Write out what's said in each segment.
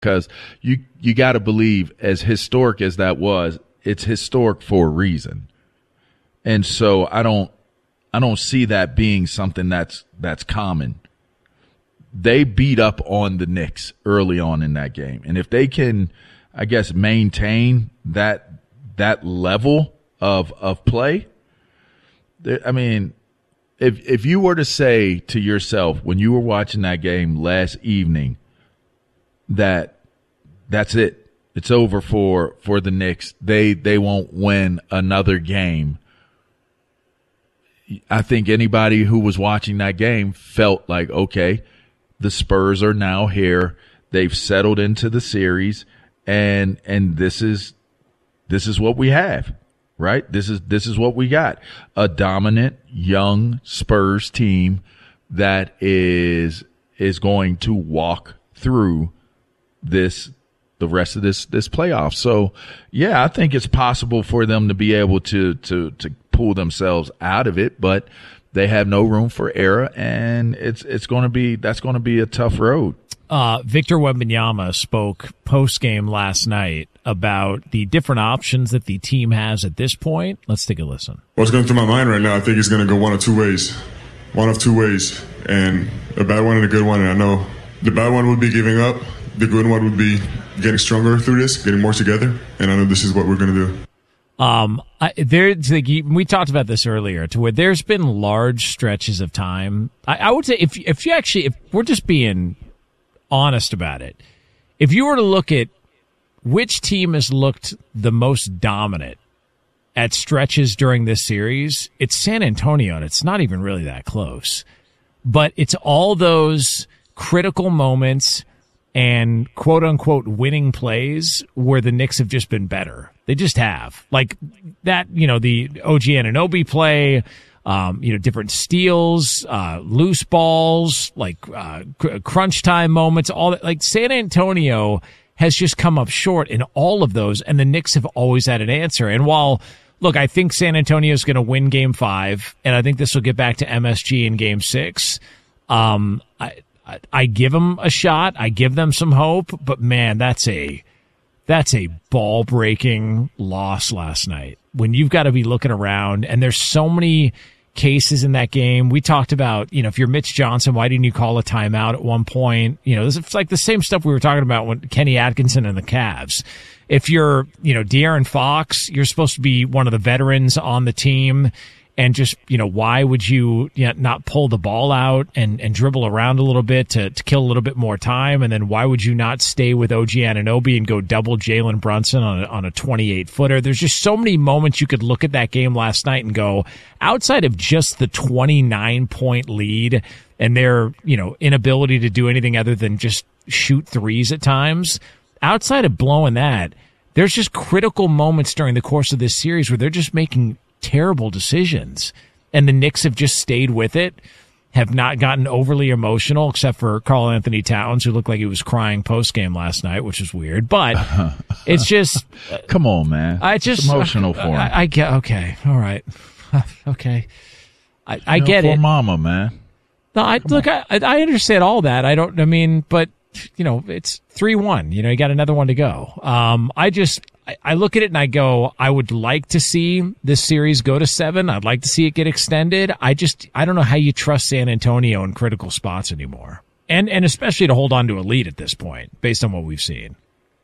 because you got to believe, as historic as that was, it's historic for a reason. And so I don't see that being something that's common. They beat up on the Knicks early on in that game. And if they can, I guess, maintain that level of play, I mean, if you were to say to yourself when you were watching that game last evening that that's it, it's over for the Knicks, they won't win another game, I think anybody who was watching that game felt like, okay, the Spurs are now here. They've settled into the series, and this is what we have, right? This is what we got. A dominant young Spurs team that is going to walk through the rest of this playoff. So yeah, I think it's possible for them to be able to pull themselves out of it, but they have no room for error, and that's going to be a tough road. Victor Wembanyama spoke post-game last night about the different options that the team has at this point. Let's take a listen. What's going through my mind right now, I think it's going to go one of two ways, and a bad one and a good one. And I know the bad one would be giving up. The good one would be getting stronger through this, getting more together, and I know this is what we're going to do. We talked about this earlier, to where there's been large stretches of time. I would say if we're just being honest about it, if you were to look at which team has looked the most dominant at stretches during this series, it's San Antonio, and it's not even really that close. But it's all those critical moments and quote-unquote winning plays where the Knicks have just been better. They just have. Like that, the OG Anunoby play, different steals, loose balls, like crunch time moments, all that. Like San Antonio has just come up short in all of those, and the Knicks have always had an answer. And while, look, I think San Antonio is going to win Game 5, and I think this will get back to MSG in Game 6, I give them a shot. I give them some hope, but man, that's a ball-breaking loss last night when you've got to be looking around, and there's so many cases in that game. We talked about, if you're Mitch Johnson, why didn't you call a timeout at one point? It's like the same stuff we were talking about when Kenny Atkinson and the Cavs. If you're, De'Aaron Fox, you're supposed to be one of the veterans on the team. And just, why would you not pull the ball out and dribble around a little bit to kill a little bit more time? And then why would you not stay with OG Anunoby and go double Jalen Brunson on a 28-footer? There's just so many moments you could look at that game last night and go, outside of just the 29-point lead and their, inability to do anything other than just shoot threes at times, outside of blowing that, there's just critical moments during the course of this series where they're just making terrible decisions, and the Knicks have just stayed with it, have not gotten overly emotional, except for Karl-Anthony Towns, who looked like he was crying post-game last night, which is weird, but it's just... Come on, man. It's emotional for him. I get, okay, all right. Okay. I get it. For mama, man. No, I understand all that. But, it's 3-1. You got another one to go. I look at it and I go, I would like to see this series go to 7. I'd like to see it get extended. I don't know how you trust San Antonio in critical spots anymore. And especially to hold on to a lead at this point, based on what we've seen.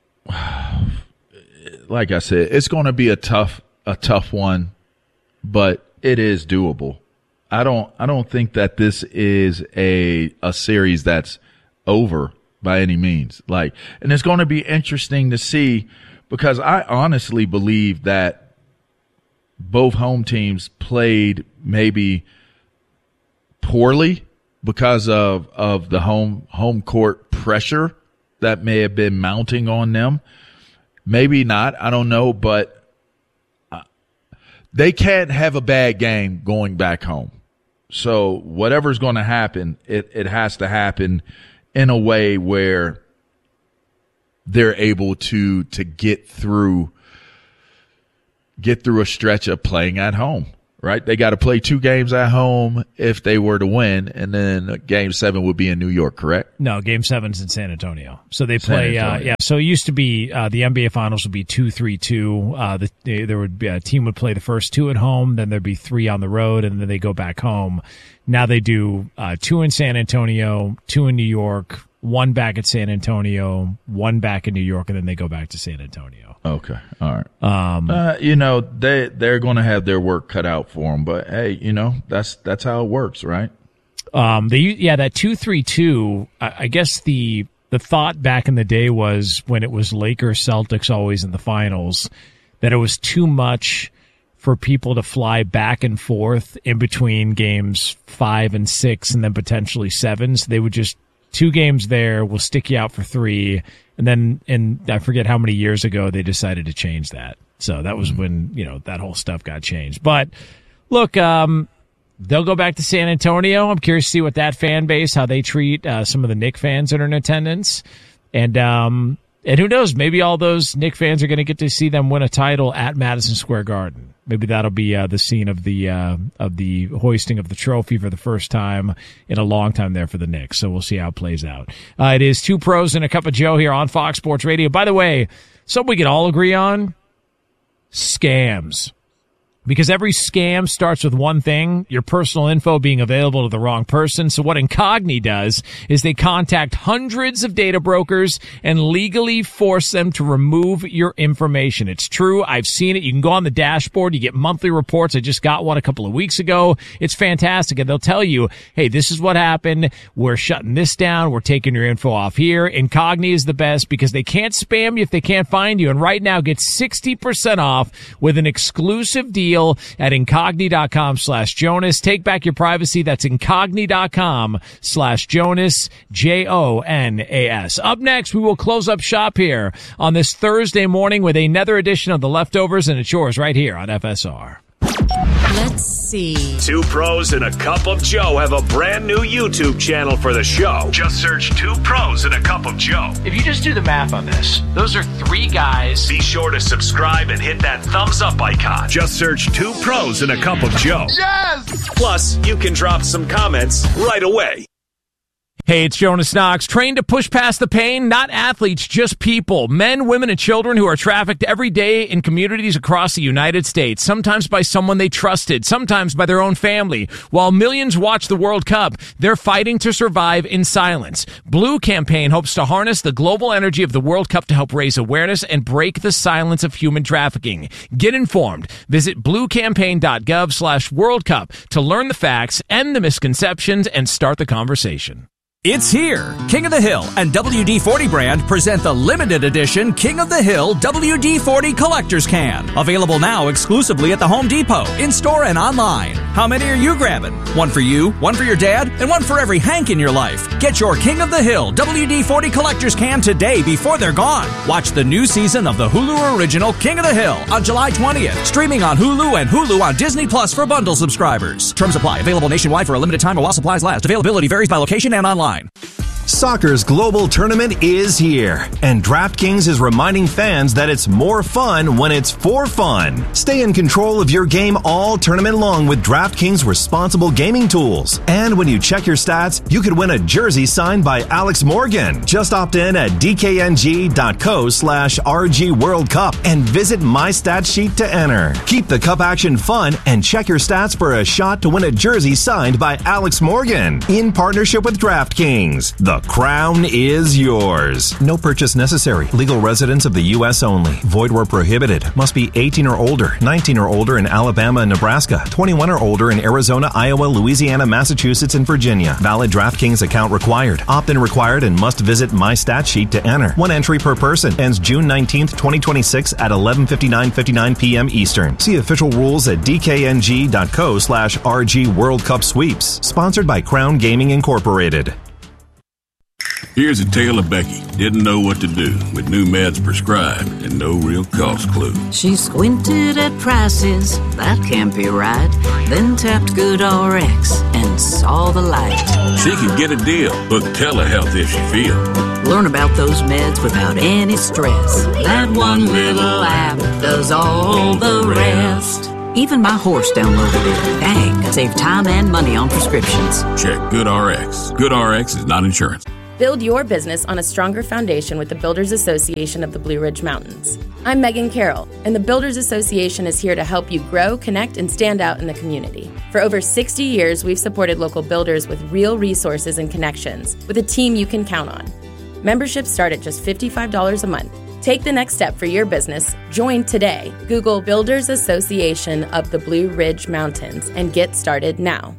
Like I said, it's going to be a tough one, but it is doable. I don't think that this is a series that's over by any means. And it's going to be interesting to see, because I honestly believe that both home teams played maybe poorly because of the home court pressure that may have been mounting on them. Maybe not, I don't know, but they can't have a bad game going back home. So whatever's going to happen, it has to happen in a way where they're able to get through a stretch of playing at home. right? They got to play 2 games at home if they were to win, and then Game 7 would be in New York, correct? No, Game 7's in San Antonio. So they play, so it used to be the NBA Finals would be 2-3-2. There would be a team would play the first 2 at home, then there'd be 3 on the road, and then they go back home. Now they do 2 in San Antonio, 2 in New York, 1 back at San Antonio, 1 back in New York, and then they go back to San Antonio. Okay, all right. They're going to have their work cut out for them, but hey, that's how it works, right? That 2-3-2. I guess the thought back in the day was when it was Lakers Celtics always in the finals that it was too much for people to fly back and forth in between games 5 and 6 and then potentially 7. So they would just 2 games there. We'll stick you out for 3. And then, I forget how many years ago they decided to change that. So that was when, that whole stuff got changed. But look, they'll go back to San Antonio. I'm curious to see what that fan base, how they treat some of the Knick fans that are in attendance. And who knows, maybe all those Knick fans are going to get to see them win a title at Madison Square Garden. Maybe that'll be the scene of the hoisting of the trophy for the first time in a long time there for the Knicks. So we'll see how it plays out. It is 2 Pros and a Cup of Joe here on Fox Sports Radio. By the way, something we can all agree on, scams. Because every scam starts with one thing, your personal info being available to the wrong person. So what Incogni does is they contact hundreds of data brokers and legally force them to remove your information. It's true. I've seen it. You can go on the dashboard. You get monthly reports. I just got one a couple of weeks ago. It's fantastic. And they'll tell you, hey, this is what happened. We're shutting this down. We're taking your info off here. Incogni is the best because they can't spam you if they can't find you. And right now, get 60% off with an exclusive deal at incogni.com/Jonas. Take back your privacy. That's incogni.com/Jonas, Jonas. Up next, we will close up shop here on this Thursday morning with another edition of The Leftovers, and it's yours right here on FSR. Let's see. 2 Pros and a Cup of Joe have a brand new YouTube channel for the show. Just search 2 Pros and a Cup of Joe. If you just do the math on this, those are 3 guys. Be sure to subscribe and hit that thumbs up icon. Just search 2 Pros and a Cup of Joe. Yes! Plus, you can drop some comments right away. Hey, it's Jonas Knox. Trained to push past the pain? Not athletes, just people. Men, women, and children who are trafficked every day in communities across the United States. Sometimes by someone they trusted, sometimes by their own family. While millions watch the World Cup, they're fighting to survive in silence. Blue Campaign hopes to harness the global energy of the World Cup to help raise awareness and break the silence of human trafficking. Get informed. Visit bluecampaign.gov/World Cup to learn the facts, end the misconceptions, and start the conversation. It's here. King of the Hill and WD-40 brand present the limited edition King of the Hill WD-40 Collector's Can. Available now exclusively at the Home Depot, in-store and online. How many are you grabbing? One for you, one for your dad, and one for every Hank in your life. Get your King of the Hill WD-40 Collector's Can today before they're gone. Watch the new season of the Hulu original King of the Hill on July 20th. Streaming on Hulu and Hulu on Disney Plus for bundle subscribers. Terms apply. Available nationwide for a limited time while supplies last. Availability varies by location and online. Soccer's global tournament is here, and DraftKings is reminding fans that it's more fun when it's for fun. Stay in control of your game all tournament long with DraftKings responsible gaming tools. And when you check your stats, you could win a jersey signed by Alex Morgan. Just opt in at dkng.co/RG World Cup and visit My Stat Sheet to enter. Keep the cup action fun and check your stats for a shot to win a jersey signed by Alex Morgan in partnership with DraftKings. The crown is yours. No purchase necessary. Legal residents of the U.S. only. Void where prohibited. Must be 18 or older, 19 or older in Alabama and Nebraska, 21 or older in Arizona, Iowa, Louisiana, Massachusetts, and Virginia. Valid DraftKings account required. Opt-in required and must visit My Stat Sheet to enter. One entry per person. Ends June 19th, 2026 at 11:59 p.m. Eastern. See official rules at dkng.co/RG World Cup Sweeps. Sponsored by Crown Gaming Incorporated. Here's a tale of Becky. Didn't know what to do with new meds prescribed and no real cost clue. She squinted at prices, that can't be right. Then tapped GoodRx and saw the light. She can get a deal. Book telehealth if she feels. Learn about those meds without any stress. That one little app does all the rest. Even my horse downloaded it. Dang, save time and money on prescriptions. Check GoodRx. GoodRx is not insurance. Build your business on a stronger foundation with the Builders Association of the Blue Ridge Mountains. I'm Megan Carroll, and the Builders Association is here to help you grow, connect, and stand out in the community. For over 60 years, we've supported local builders with real resources and connections, with a team you can count on. Memberships start at just $55 a month. Take the next step for your business. Join today. Google Builders Association of the Blue Ridge Mountains and get started now.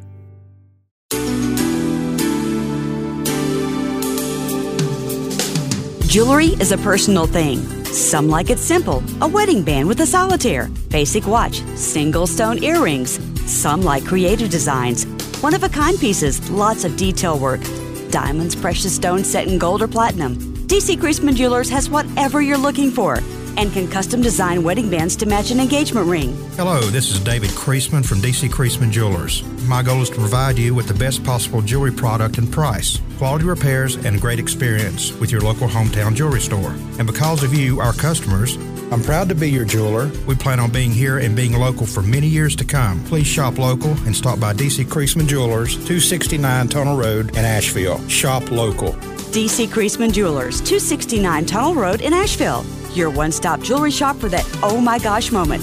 Jewelry is a personal thing. Some like it simple, a wedding band with a solitaire, basic watch, single stone earrings. Some like creative designs, one-of-a-kind pieces, lots of detail work. Diamonds, precious stones set in gold or platinum. DC Creasman Jewelers has whatever you're looking for and can custom design wedding bands to match an engagement ring. Hello, this is David Creasman from DC Creasman Jewelers. My goal is to provide you with the best possible jewelry product and price, quality repairs, and great experience with your local hometown jewelry store. And because of you, our customers, I'm proud to be your jeweler. We plan on being here and being local for many years to come. Please shop local and stop by DC Creasman Jewelers, 269 Tunnel Road in Asheville. Shop local. DC Creasman Jewelers, 269 Tunnel Road in Asheville. Your one-stop jewelry shop for that oh my gosh moment.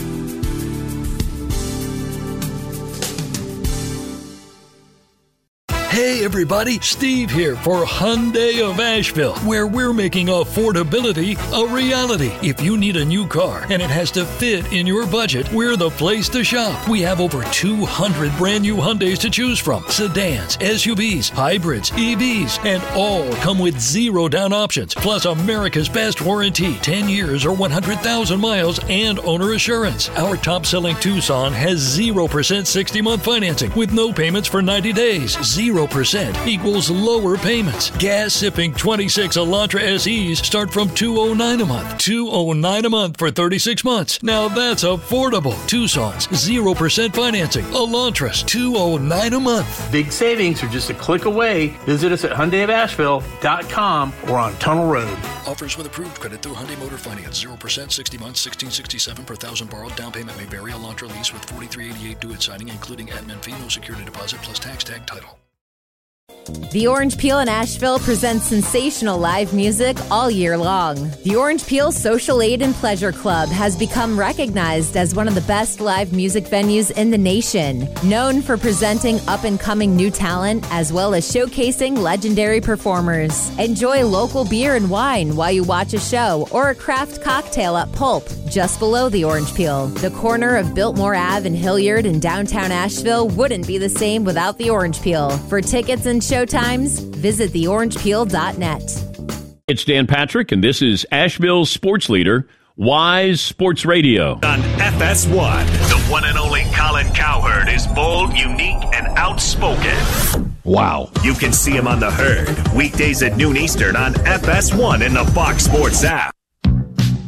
Hey everybody, Steve here for Hyundai of Asheville, where we're making affordability a reality. If you need a new car and it has to fit in your budget, we're the place to shop. We have over 200 brand new Hyundais to choose from. Sedans, SUVs, hybrids, EVs, and all come with zero down options. Plus America's best warranty, 10 years or 100,000 miles and owner assurance. Our top-selling Tucson has 0% 60-month financing with no payments for 90 days. 0% equals lower payments. Gas-sipping 26 Elantra SEs start from $209 a month. $209 a month for 36 months. Now that's affordable. Tucson's 0% financing. Elantras $209 a month. Big savings are just a click away. Visit us at HyundaiofAsheville.com or on Tunnel Road. Offers with approved credit through Hyundai Motor Finance. 0% 60 months, $1,667 per thousand borrowed. Down payment may vary. Elantra lease with $43.88 due at signing, including admin fee, no security deposit, plus tax tag title. The Orange Peel in Asheville presents sensational live music all year long. The Orange Peel Social Aid and Pleasure Club has become recognized as one of the best live music venues in the nation, known for presenting up-and-coming new talent as well as showcasing legendary performers. Enjoy local beer and wine while you watch a show or a craft cocktail at Pulp, just below the Orange Peel. The corner of Biltmore Ave and Hilliard in downtown Asheville wouldn't be the same without the Orange Peel. For tickets and showtimes, visit theorangepeel.net. It's Dan Patrick, and this is Asheville's sports leader, Wise Sports Radio. On FS1, the one and only Colin Cowherd is bold, unique, and outspoken. Wow. You can see him on The Herd, weekdays at noon Eastern on FS1 in the Fox Sports app.